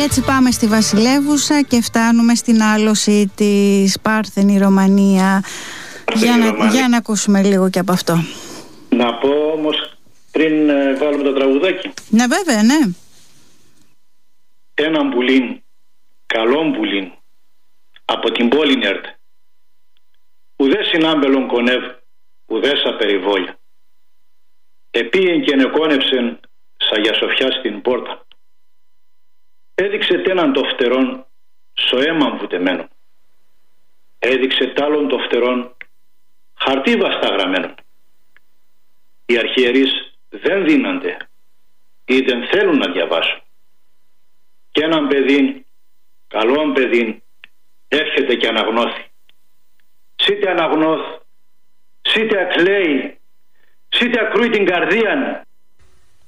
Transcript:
έτσι πάμε στη Βασιλεύουσα και φτάνουμε στην άλωση της Πάρθενη Ρωμανία. Για να ακούσουμε λίγο και από αυτό. Να πω όμως πριν βάλουμε το τραγουδάκι. Ναι, βέβαια, ναι. Έναν πουλίν, καλόν πουλίν, από την πόλη έρθ. Ουδέ συνάμπελον κονεύ, ουδέσα περιβόλια. Επίεν και νεκόνευσεν σα για σοφιά στην πόρτα. Έδειξε τέναν το φτερόν σο αίμα βουτεμένον. Έδειξε τάλον το φτερόν χαρτί βασταγραμμένον. Οι αρχιερείς δεν δίνανται ή δεν θέλουν να διαβάσουν. Κι έναν παιδίν, καλόν παιδίν, έρχεται και αναγνώθη. Σίτε αναγνώθ, σίτε ακλαίει, σίτε ακρούει την καρδίαν,